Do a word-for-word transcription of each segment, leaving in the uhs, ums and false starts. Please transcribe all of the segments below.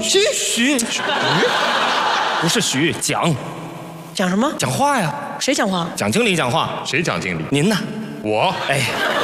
徐徐徐，不是徐，讲讲什么？ 讲话呀。 谁讲话？ 蒋经理讲话。 谁讲经理？ 您呢？ 我。 哎，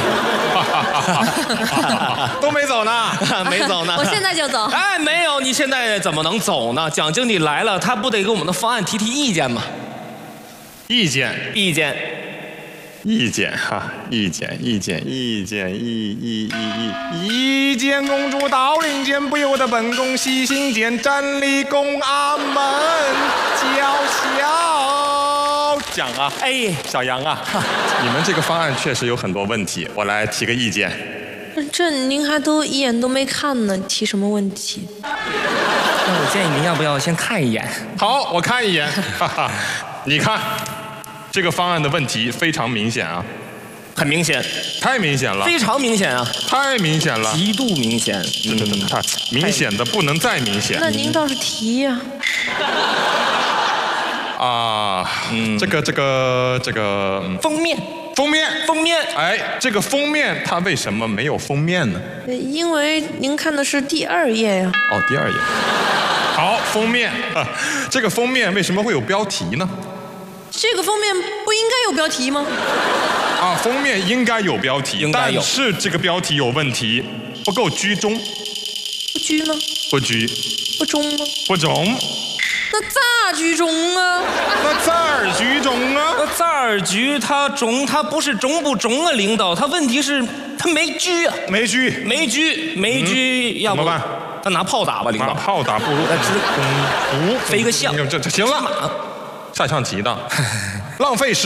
都没走呢， 没走呢。 我现在就走。 哎，没有，你现在怎么能走呢？蒋经理来了，他不得给我们的方案提提意见吗？ 意见， 意见。 意见哈，意见，意见，意见，意意意意，一见公主到林间，不由得本宫细心间，站立宫阿门，叫嚣讲啊， 哎， 小杨啊，你们这个方案确实有很多问题，我来提个意见。 这您还都一眼都没看呢，提什么问题？ 那我建议您要不要先看一眼？ 好，我看一眼，哈哈，你看。这个方案的问题非常明显啊， 很明显， 太明显了， 非常明显啊， 太明显了， 极度明显， 这这这太明显的不能再明显。 那您倒是提呀。 啊，嗯，这个这个这个封面， 封面， 封面， 哎，这个封面它为什么没有封面呢？ 因为您看的是第二页呀。 哦，第二页。好，封面，啊，这个封面为什么会有标题呢？ 这个封面不应该有标题吗？ 啊，封面应该有标题， 应该有， 但是这个标题有问题，不够居中。 不居吗？ 不居。 不中吗？ 不中。 那咋居中啊？ 那咋儿居中啊？ 那咋儿居他中，他不是中不中啊，领导，他问题是他没居啊， 没居， 没居，没居，要不怎么办？ 他拿炮打吧，领导。 拿炮打不如他直公飞个象。 这这行了。下象棋的，浪费时。